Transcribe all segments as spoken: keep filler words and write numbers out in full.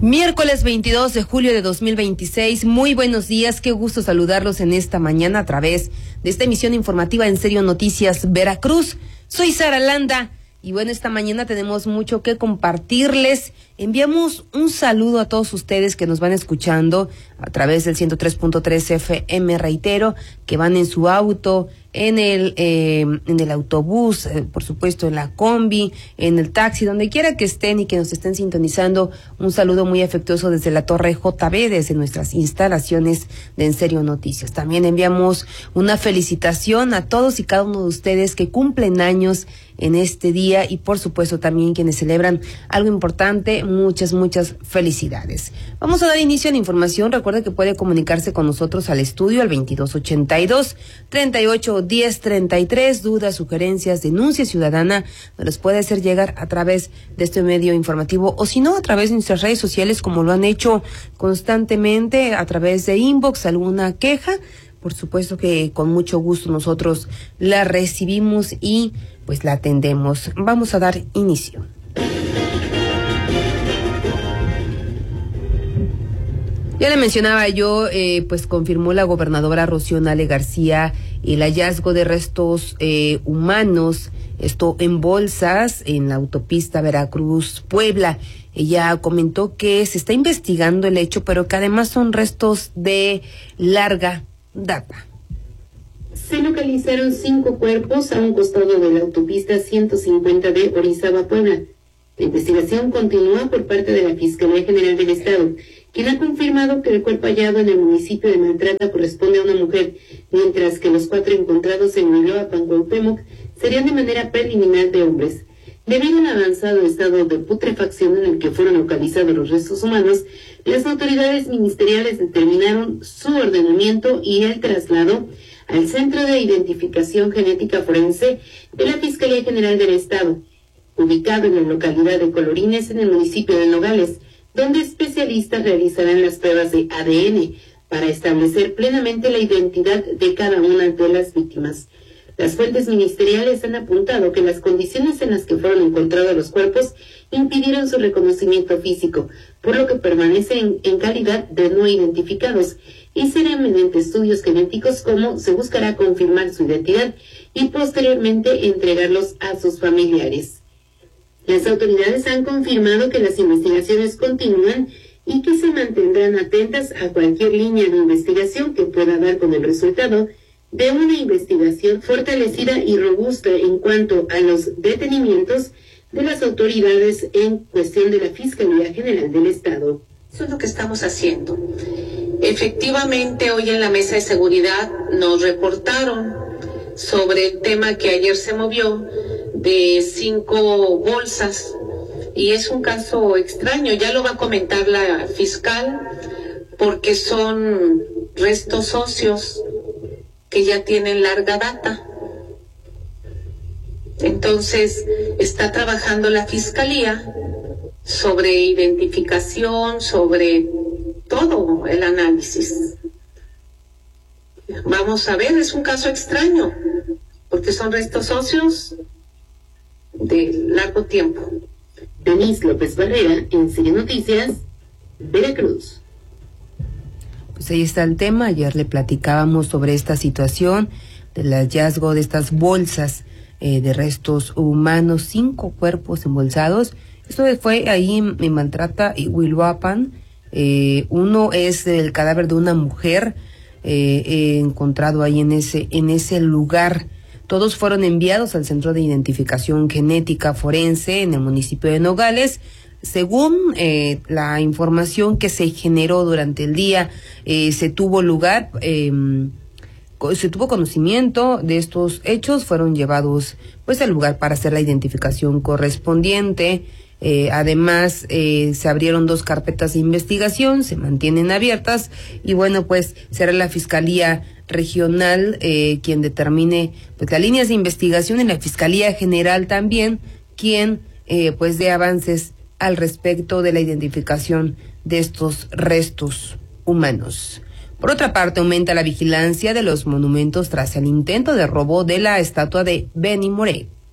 Miércoles veintidós de julio de dos mil veintiséis, muy buenos días, qué gusto saludarlos en esta mañana a través de esta emisión informativa en Serio Noticias Veracruz. Soy Sara Landa y bueno, esta mañana tenemos mucho que compartirles. Enviamos un saludo a todos ustedes que nos van escuchando a través del ciento tres punto tres F M, reitero, que van en su auto, en el eh, en el autobús, eh, por supuesto en la combi, en el taxi, donde quiera que estén y que nos estén sintonizando. Un saludo muy afectuoso desde la Torre J B, desde nuestras instalaciones de En Serio Noticias. También enviamos una felicitación a todos y cada uno de ustedes que cumplen años en este día y por supuesto también quienes celebran algo importante. Muchas, muchas felicidades. Vamos a dar inicio a la información. Recuerde que puede comunicarse con nosotros al estudio al veintidós ochenta y dos, treinta y ocho diez treinta y tres. Dudas, sugerencias, denuncia ciudadana, nos las puede hacer llegar a través de este medio informativo o si no, a través de nuestras redes sociales, como lo han hecho constantemente, a través de inbox, alguna queja. Por supuesto que con mucho gusto nosotros la recibimos y pues la atendemos. Vamos a dar inicio. Ya le mencionaba yo, eh, pues confirmó la gobernadora Rocío Nale García el hallazgo de restos eh, humanos, esto en bolsas, en la autopista Veracruz-Puebla. Ella comentó que se está investigando el hecho, pero que además son restos de larga data. Se localizaron cinco cuerpos a un costado de la autopista ciento cincuenta de Orizaba-Puebla. La investigación continúa por parte de la Fiscalía General del Estado, quien ha confirmado que el cuerpo hallado en el municipio de Maltrata corresponde a una mujer, mientras que los cuatro encontrados en Uruapan, Cuauhtémoc, serían de manera preliminar de hombres. Debido al avanzado estado de putrefacción en el que fueron localizados los restos humanos, las autoridades ministeriales determinaron su ordenamiento y el traslado al Centro de Identificación Genética Forense de la Fiscalía General del Estado, ubicado en la localidad de Colorines, en el municipio de Nogales, donde especialistas realizarán las pruebas de A D N para establecer plenamente la identidad de cada una de las víctimas. Las fuentes ministeriales han apuntado que las condiciones en las que fueron encontrados los cuerpos impidieron su reconocimiento físico, por lo que permanecen en calidad de no identificados y serán mediante estudios genéticos como se buscará confirmar su identidad y posteriormente entregarlos a sus familiares. Las autoridades han confirmado que las investigaciones continúan y que se mantendrán atentas a cualquier línea de investigación que pueda dar con el resultado de una investigación fortalecida y robusta en cuanto a los detenimientos de las autoridades en cuestión de la Fiscalía General del Estado. Eso es lo que estamos haciendo. Efectivamente, hoy en la mesa de seguridad nos reportaron sobre el tema que ayer se movió de cinco bolsas y es un caso extraño, ya lo va a comentar la fiscal, porque son restos óseos que ya tienen larga data. Entonces, está trabajando la fiscalía sobre identificación, sobre todo el análisis. Vamos a ver, es un caso extraño, porque son restos óseos de largo tiempo. Denise López Barrera, En Serio Noticias, Veracruz. Pues ahí está el tema. Ayer le platicábamos sobre esta situación del hallazgo de estas bolsas eh, de restos humanos, cinco cuerpos embolsados. Esto fue ahí en, en Maltrata y Uruapan. Eh, uno es el cadáver de una mujer eh, eh, encontrado ahí en ese en ese lugar. Todos fueron enviados al Centro de Identificación Genética Forense en el municipio de Nogales. Según eh, la información que se generó durante el día, eh, se tuvo lugar, eh, se tuvo conocimiento de estos hechos, fueron llevados pues al lugar para hacer la identificación correspondiente. Eh, además, eh, se abrieron dos carpetas de investigación, se mantienen abiertas y bueno, pues será la Fiscalía Regional eh, quien determine pues las líneas de investigación y la Fiscalía General también quien eh, pues dé avances al respecto de la identificación de estos restos humanos. Por otra parte, aumenta la vigilancia de los monumentos tras el intento de robo de la estatua de Benny Moré.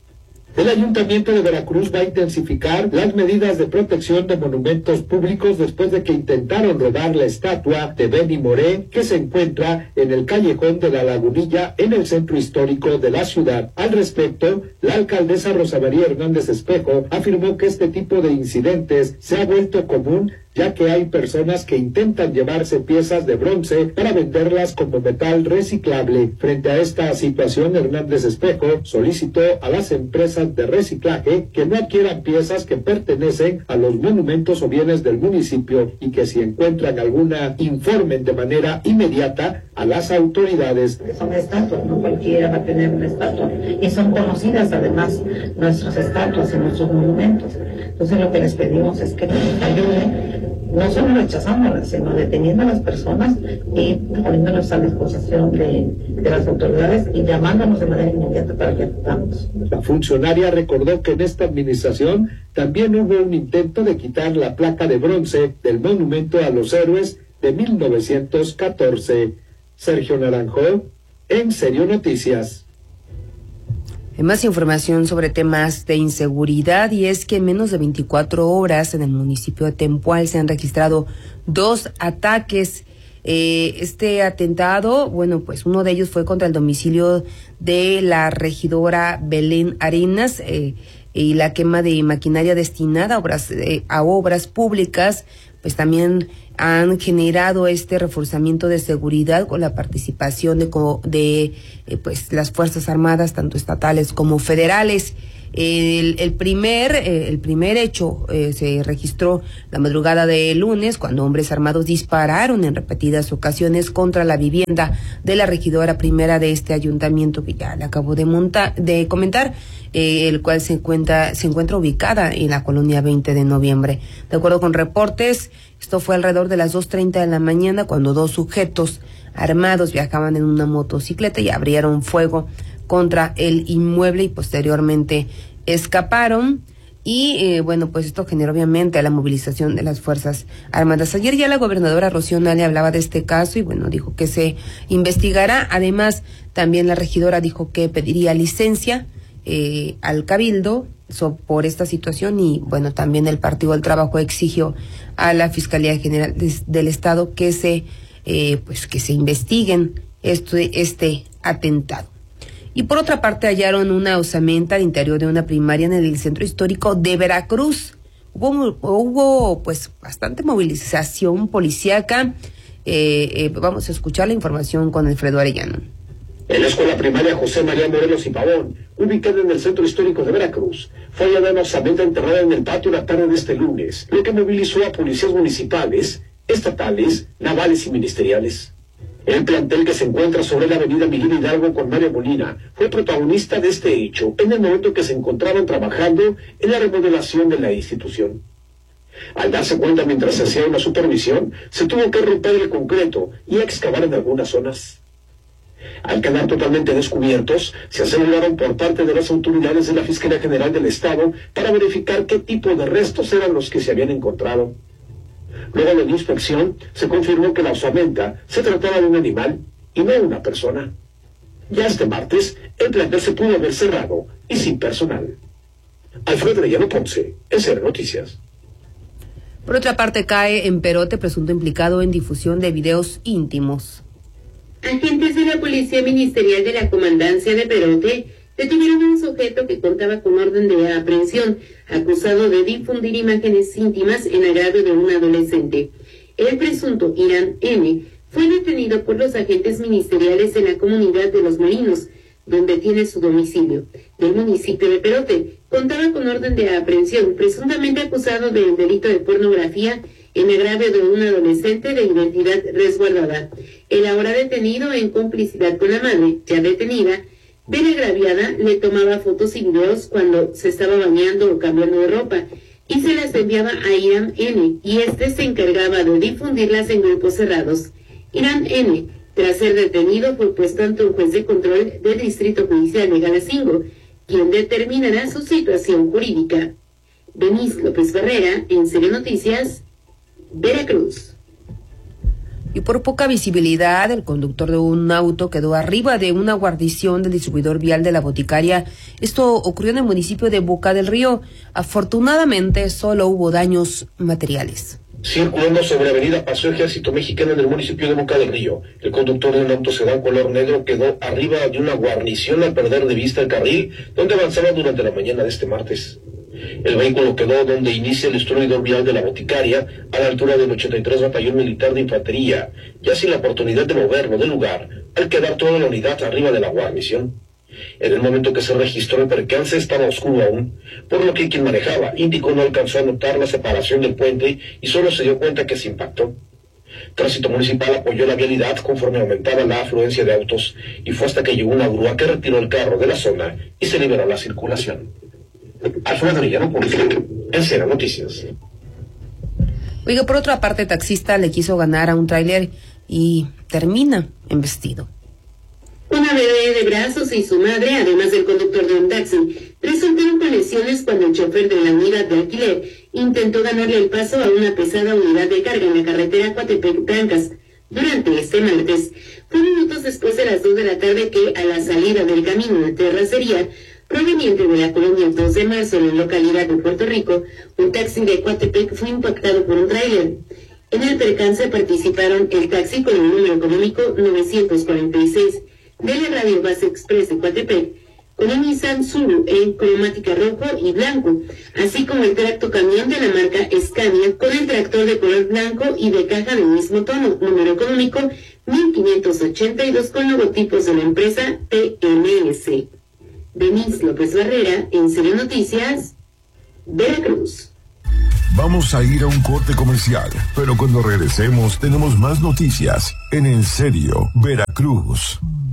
El Ayuntamiento de Veracruz va a intensificar las medidas de protección de monumentos públicos después de que intentaron robar la estatua de Benny Moré, que se encuentra en el callejón de la Lagunilla en el centro histórico de la ciudad. Al respecto, la alcaldesa Rosa María Hernández Espejo afirmó que este tipo de incidentes se ha vuelto común, ya que hay personas que intentan llevarse piezas de bronce para venderlas como metal reciclable. Frente a esta situación, Hernández Espejo solicitó a las empresas de reciclaje que no adquieran piezas que pertenecen a los monumentos o bienes del municipio y que si encuentran alguna, informen de manera inmediata a las autoridades. Son estatuas, no cualquiera va a tener una estatua, y son conocidas además nuestras estatuas y nuestros monumentos. Entonces lo que les pedimos es que nos ayuden, no solo rechazándolas, sino deteniendo a las personas y poniéndonos a disposición de, de las autoridades y llamándonos de manera inmediata para que actuemos. La funcionaria recordó que en esta administración también hubo un intento de quitar la placa de bronce del monumento a los héroes de mil novecientos catorce. Sergio Naranjo, En Serio Noticias. Más información sobre temas de inseguridad, y es que en menos de veinticuatro horas en el municipio de Tempual se han registrado dos ataques. Eh, este atentado, bueno, pues uno de ellos fue contra el domicilio de la regidora Belén Arenas eh, y la quema de maquinaria destinada a obras, eh, a obras públicas, pues también han generado este reforzamiento de seguridad con la participación de, de eh, pues las Fuerzas Armadas, tanto estatales como federales. El, el primer eh, el primer hecho eh, se registró la madrugada de lunes, cuando hombres armados dispararon en repetidas ocasiones contra la vivienda de la regidora primera de este ayuntamiento, que ya le acabo de montar, de comentar, eh, el cual se encuentra se encuentra ubicada en la colonia veinte de noviembre. De acuerdo con reportes, esto fue alrededor de las dos treinta de la mañana, cuando dos sujetos armados viajaban en una motocicleta y abrieron fuego contra el inmueble y posteriormente escaparon. Y eh, bueno, pues esto generó obviamente la movilización de las Fuerzas Armadas. Ayer ya la gobernadora Rocío Nale hablaba de este caso y bueno, dijo que se investigará. Además, también la regidora dijo que pediría licencia eh, al Cabildo so, por esta situación, y bueno, también el Partido del Trabajo exigió a la Fiscalía General de, del Estado que se eh, pues que se investiguen este, este atentado. Y por otra parte, hallaron una osamenta al interior de una primaria en el centro histórico de Veracruz. Hubo, hubo pues bastante movilización policíaca. Eh, eh, vamos a escuchar la información con Alfredo Arellano. En la escuela primaria José María Morelos y Pavón, ubicada en el centro histórico de Veracruz, fue hallada una osamenta enterrada en el patio la tarde de este lunes, lo que movilizó a policías municipales, estatales, navales y ministeriales. El plantel, que se encuentra sobre la avenida Miguel Hidalgo con María Molina, fue protagonista de este hecho en el momento que se encontraban trabajando en la remodelación de la institución. Al darse cuenta mientras se hacía una supervisión, se tuvo que romper el concreto y excavar en algunas zonas. Al quedar totalmente descubiertos, se aseguraron por parte de las autoridades de la Fiscalía General del Estado para verificar qué tipo de restos eran los que se habían encontrado. Luego de la inspección, se confirmó que la osamenta se trataba de un animal y no una persona. Ya este martes, el plantel se pudo haber cerrado y sin personal. Alfredo Arellano Ponce, S R Noticias. Por otra parte, cae en Perote presunto implicado en difusión de videos íntimos. Agentes de la Policía Ministerial de la Comandancia de Perote detuvieron a un sujeto que contaba con orden de aprehensión, acusado de difundir imágenes íntimas en agravio de un adolescente. El presunto Irán N. fue detenido por los agentes ministeriales en la comunidad de Los Molinos, donde tiene su domicilio, del municipio de Perote. Contaba con orden de aprehensión, presuntamente acusado del delito de pornografía en agravio de un adolescente de identidad resguardada. El ahora detenido, en complicidad con la madre, ya detenida, de la agraviada, le tomaba fotos y videos cuando se estaba bañando o cambiando de ropa y se las enviaba a Irán N. y este se encargaba de difundirlas en grupos cerrados. Irán N., tras ser detenido, fue puesto ante un juez de control del Distrito Judicial de Galacingo, quien determinará su situación jurídica. Denise López Barrera, En Serio Noticias, Veracruz. Y por poca visibilidad, el conductor de un auto quedó arriba de una guarnición del distribuidor vial de La Boticaria. Esto ocurrió en el municipio de Boca del Río. Afortunadamente, solo hubo daños materiales. Circulando sobre Avenida Paseo Ejército Mexicano en el municipio de Boca del Río, el conductor de un auto sedán color negro quedó arriba de una guarnición al perder de vista el carril donde avanzaba durante la mañana de este martes. El vehículo quedó donde inicia el distribuidor vial de La Boticaria, a la altura del ochenta y tres Batallón Militar de Infantería, ya sin la oportunidad de moverlo del lugar, al quedar toda la unidad arriba de la guarnición. En el momento que se registró el percance estaba oscuro aún, por lo que quien manejaba indicó no alcanzó a notar la separación del puente y solo se dio cuenta que se impactó. Tránsito Municipal apoyó la vialidad conforme aumentaba la afluencia de autos y fue hasta que llegó una grúa que retiró el carro de la zona y se liberó la circulación. Alfredo Villano, Policía, en Cero Noticias. Oiga, por otra parte, taxista le quiso ganar a un tráiler y termina embestido. Una bebé de brazos y su madre, además del conductor de un taxi, resultaron con lesiones cuando el chofer de la unidad de alquiler intentó ganarle el paso a una pesada unidad de carga en la carretera Coatepec-Trancas. Durante este martes, fue minutos después de las dos de la tarde que, a la salida del camino de terracería, proveniente de la colonia dos de marzo en la localidad de Puerto Rico, un taxi de Coatepec fue impactado por un tráiler. En el percance participaron el taxi con el número económico novecientos cuarenta y seis de la Radio Base Express de Coatepec, con un Nissan Suru en cromática rojo y blanco, así como el tractocamión de la marca Scania con el tractor de color blanco y de caja del mismo tono, número económico mil quinientos ochenta y dos con logotipos de la empresa P M S. Denise López Barrera, en Serio Noticias, Veracruz. Vamos a ir a un corte comercial, pero cuando regresemos tenemos más noticias en En Serio, Veracruz.